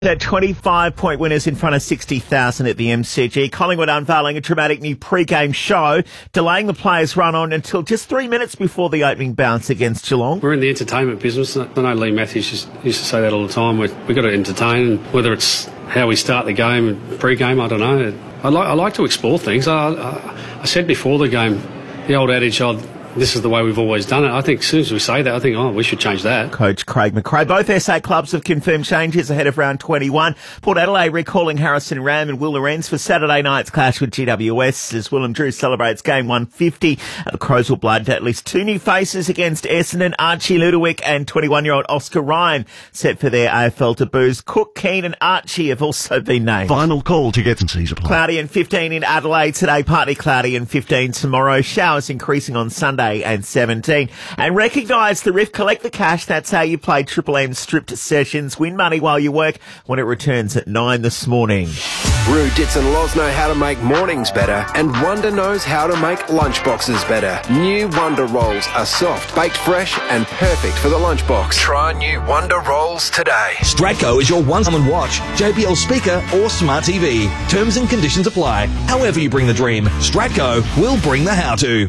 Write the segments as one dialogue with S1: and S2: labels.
S1: They're 25-point winners in front of 60,000 at the MCG. Collingwood unveiling a dramatic new pre-game show, delaying the players' run on until just 3 minutes before the opening bounce against Geelong.
S2: We're in the entertainment business. I know Lee Matthews used to say that all the time. We've got to entertain, and whether it's how we start the game and pre-game, I don't know. I like to explore things. I said before the game, the old adage, this is the way we've always done it. I think as soon as we say that, I think, we should change that.
S1: Coach Craig McRae. Both SA clubs have confirmed changes ahead of round 21. Port Adelaide recalling Harrison Ram and Will Lorenz for Saturday night's clash with GWS as Willem Drew celebrates game 150 at the Crowswell Blood. At least two new faces against Essendon, Archie Ludowick and 21-year-old Oscar Ryan set for their AFL debuts. Cook, Keane and Archie have also been named.
S3: Final call to get some season play.
S1: Cloudy and 15 in Adelaide today, partly cloudy and 15 tomorrow. Showers increasing on Sunday and 17. And recognise the Rift, collect the cash. That's how you play Triple M stripped sessions. Win money while you work when it returns at 9 this morning.
S4: Roo, Ditz and Loz know how to make mornings better, and Wonder knows how to make lunchboxes better. New Wonder Rolls are soft, baked fresh and perfect for the lunchbox. Try new Wonder Rolls today.
S5: Stratco is your one-time watch, JBL speaker or smart TV. Terms and conditions apply. However you bring the dream, Stratco will bring the how-to.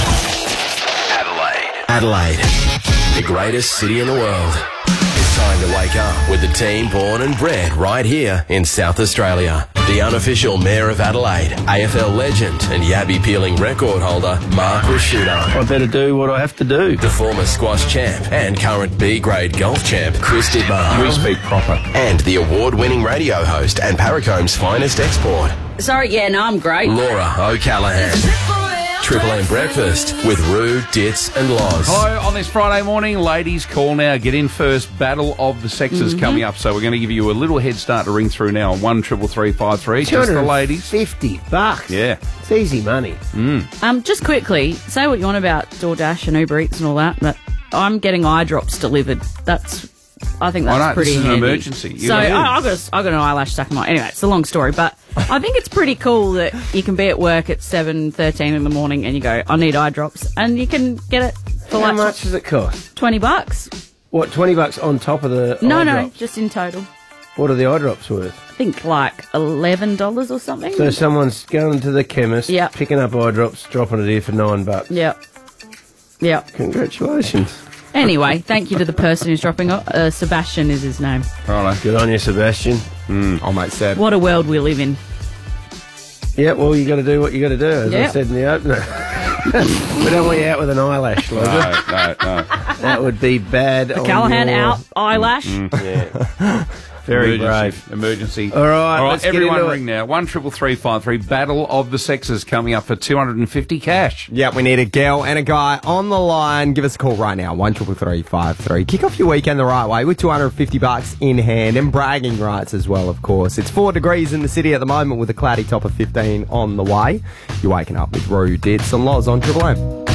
S4: Adelaide, the greatest city in the world. It's time to wake up with the team born and bred right here in South Australia. The unofficial Mayor of Adelaide, AFL legend and Yabby peeling record holder, Mark Rashudo.
S6: I better do what I have to do.
S4: The former squash champ and current B-grade golf champ, Chris Dibbar.
S6: We speak proper.
S4: And the award-winning radio host and Paracomb's finest export,
S7: I'm great.
S4: Laura O'Callaghan. Triple M Breakfast with Roo, Ditz and Loz.
S6: Hello, on this Friday morning, ladies, call now. Get in first. Battle of the Sexes coming up. So we're going to give you a little head start to ring through now on 133353. Just the ladies.
S8: $50.
S6: Yeah.
S8: It's easy money.
S7: Just quickly, say what you want about DoorDash and Uber Eats and all that, but I'm getting eye drops delivered. I think that's pretty
S6: this is
S7: handy.
S6: an emergency.
S7: So I got an eyelash stuck in my... Anyway, it's a long story, but I think it's pretty cool that you can be at work at 7:13 in the morning and you go, I need eye drops, and you can get it for
S8: How much does it cost?
S7: $20.
S8: What, $20 on top of the eye
S7: No,
S8: drops?
S7: just in total.
S8: What are the eye drops worth?
S7: I think like $11 or something.
S8: So someone's going to the chemist,
S7: Yep.
S8: picking up eye drops, dropping it here for $9.
S7: Yep.
S8: Congratulations.
S7: Anyway, thank you to the person who's dropping off. Sebastian is his name.
S8: Righto. Good on you, Sebastian.
S3: Oh, mate, Seb.
S7: What a world we live in.
S8: Yeah, well, you got to do what you got to do, as I said in the opener. We don't want you out with an eyelash, Loz.
S6: No.
S8: That would be bad.
S7: Callahan out, eyelash.
S8: Yeah. Very brave.
S6: Emergency.
S8: All right, let's get
S6: everyone
S8: into
S6: ring now. 133353. Battle of the Sexes coming up for 250 cash.
S3: Yeah, we need a girl and a guy on the line. Give us a call right now, 133353. Kick off your weekend the right way with $250 in hand and bragging rights as well, of course. It's 4 degrees in the city at the moment with a cloudy top of 15 on the way. You're waking up with Roo, Ditz and Loz on Triple M.